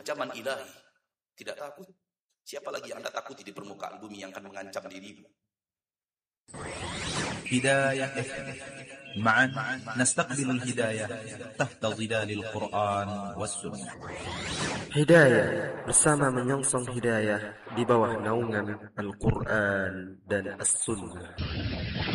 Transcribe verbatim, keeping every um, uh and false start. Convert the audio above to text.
ancaman ilahi. Tidak takut. Siapa lagi yang Anda takuti di permukaan bumi yang akan mengancam dirimu? Hidayah معا نستقبل الهداية تحت ظلال القرآن والسنة. Hidayah bersama menyongsong hidayah di bawah naungan Al-Quran dan As-Sunnah.